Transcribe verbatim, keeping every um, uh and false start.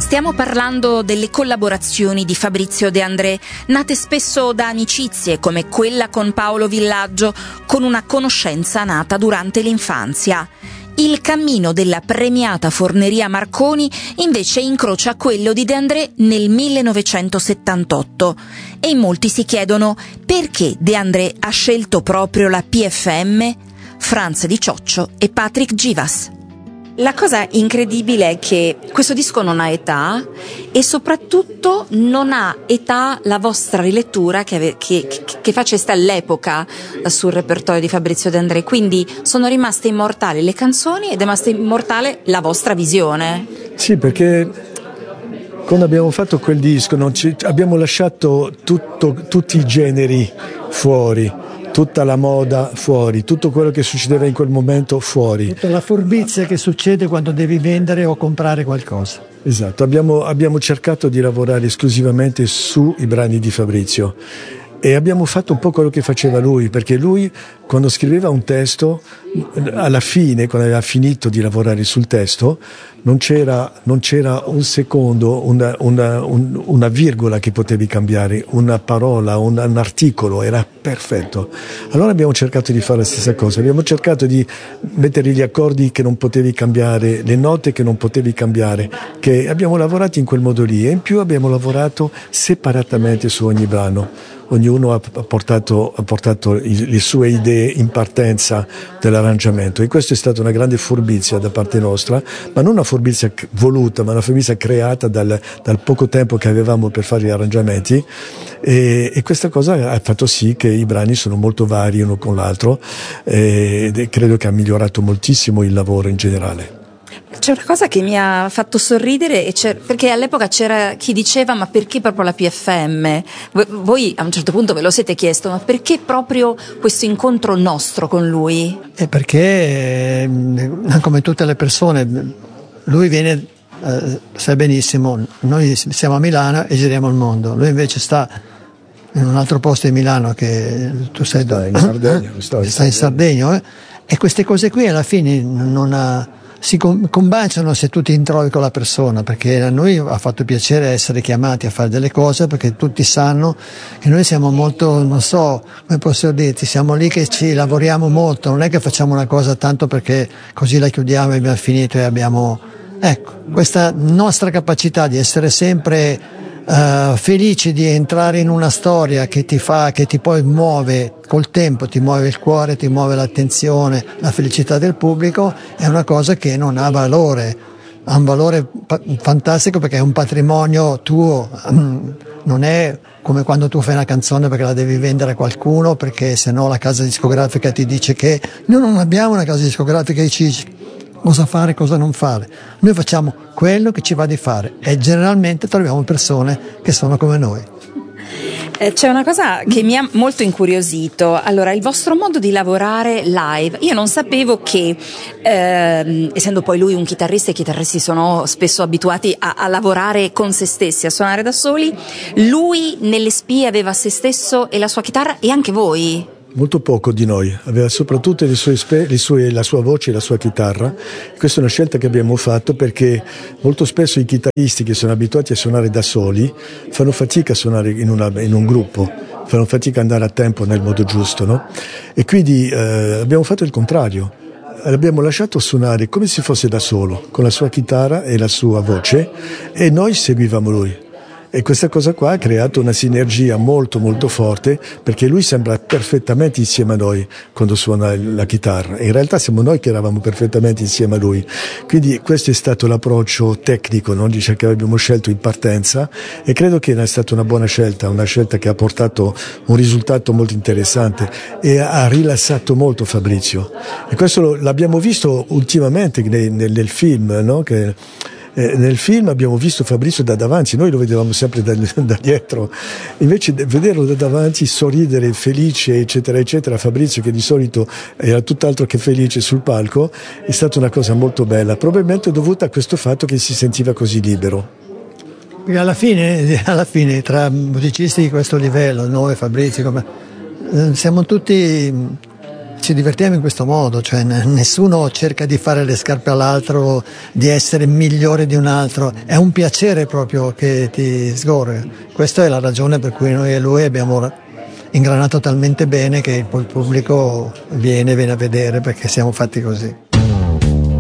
Stiamo parlando delle collaborazioni di Fabrizio De André, nate spesso da amicizie come quella con Paolo Villaggio, con una conoscenza nata durante l'infanzia. Il cammino della premiata Forneria Marconi invece incrocia quello di De André nel millenovecentosettantotto e in molti si chiedono perché De André ha scelto proprio la P F M, Franz Di Cioccio e Patrick Givas. La cosa incredibile è che questo disco non ha età e soprattutto non ha età la vostra rilettura che, ave- che, che, che faceste all'epoca sul repertorio di Fabrizio De André, quindi sono rimaste immortali le canzoni ed è rimasta immortale la vostra visione. Sì, perché quando abbiamo fatto quel disco non ci, abbiamo lasciato tutto, tutti i generi fuori, tutta la moda fuori, tutto quello che succedeva in quel momento fuori. Tutta la furbizia che succede quando devi vendere o comprare qualcosa. Esatto, abbiamo, abbiamo cercato di lavorare esclusivamente sui brani di Fabrizio e abbiamo fatto un po' quello che faceva lui, perché lui quando scriveva un testo, alla fine, quando aveva finito di lavorare sul testo, non c'era, non c'era un secondo, una, una, un, una virgola che potevi cambiare, una parola, un, un articolo, era perfetto. Allora abbiamo cercato di fare la stessa cosa, abbiamo cercato di mettere gli accordi che non potevi cambiare, le note che non potevi cambiare, che abbiamo lavorato in quel modo lì e in più abbiamo lavorato separatamente su ogni brano. Ognuno ha portato, ha portato le sue idee in partenza dell'arrangiamento e questa è stata una grande furbizia da parte nostra, ma non una furbizia voluta, ma una furbizia creata dal, dal poco tempo che avevamo per fare gli arrangiamenti e, e questa cosa ha fatto sì che i brani sono molto vari uno con l'altro e credo che ha migliorato moltissimo il lavoro in generale. C'è una cosa che mi ha fatto sorridere e perché all'epoca c'era chi diceva ma perché proprio la P F M? Voi a un certo punto ve lo siete chiesto, ma perché proprio questo incontro nostro con lui? È perché come tutte le persone lui viene, eh, sai benissimo, noi siamo a Milano e giriamo il mondo, lui invece sta in un altro posto di Milano che tu sei sta in Sardegna, sta in Sardegna, Sardegna eh? E queste cose qui alla fine non ha si combaciano se tu ti introvi con la persona, perché a noi ha fatto piacere essere chiamati a fare delle cose perché tutti sanno che noi siamo molto, non so come posso dirti, siamo lì che ci lavoriamo molto, non è che facciamo una cosa tanto perché così la chiudiamo e abbiamo finito e abbiamo, ecco, questa nostra capacità di essere sempre Uh, felici di entrare in una storia che ti fa, che ti poi muove col tempo, ti muove il cuore, ti muove l'attenzione, la felicità del pubblico, è una cosa che non ha valore, ha un valore pa- fantastico perché è un patrimonio tuo, non è come quando tu fai una canzone perché la devi vendere a qualcuno, perché sennò la casa discografica ti dice che noi non abbiamo una casa discografica che ci dice cosa fare, cosa non fare. Noi facciamo quello che ci va di fare e generalmente troviamo persone che sono come noi. Eh, c'è una cosa che mi ha molto incuriosito. Allora, il vostro modo di lavorare live. Io non sapevo che, ehm, essendo poi lui un chitarrista, i chitarristi sono spesso abituati a, a lavorare con se stessi, a suonare da soli, lui nelle spie aveva se stesso e la sua chitarra e anche voi. Molto poco di noi, aveva soprattutto le sue, le sue, la sua voce e la sua chitarra. Questa è una scelta che abbiamo fatto perché molto spesso i chitarristi che sono abituati a suonare da soli fanno fatica a suonare in, una, in un gruppo, fanno fatica ad andare a tempo nel modo giusto, no? E quindi eh, abbiamo fatto il contrario, l'abbiamo lasciato suonare come se fosse da solo, con la sua chitarra e la sua voce e noi seguivamo lui. E questa cosa qua ha creato una sinergia molto molto forte perché lui sembra perfettamente insieme a noi quando suona la chitarra e in realtà siamo noi che eravamo perfettamente insieme a lui, quindi questo è stato l'approccio tecnico, no? Dice che abbiamo scelto in partenza e credo che è stata una buona scelta, una scelta che ha portato un risultato molto interessante e ha rilassato molto Fabrizio e questo l'abbiamo visto ultimamente nel, nel film, no? Che Eh, nel film abbiamo visto Fabrizio da davanti, noi lo vedevamo sempre da, da dietro, invece vederlo da davanti, sorridere, felice, eccetera, eccetera, Fabrizio che di solito era tutt'altro che felice sul palco, è stata una cosa molto bella, probabilmente dovuta a questo fatto che si sentiva così libero. Perché alla fine, alla fine tra musicisti di questo livello, noi Fabrizio, come, siamo tutti Ci divertiamo in questo modo, cioè nessuno cerca di fare le scarpe all'altro, di essere migliore di un altro, è un piacere proprio che ti sgorga. Questa è la ragione per cui noi e lui abbiamo ingranato talmente bene che il pubblico viene, viene a vedere, perché siamo fatti così.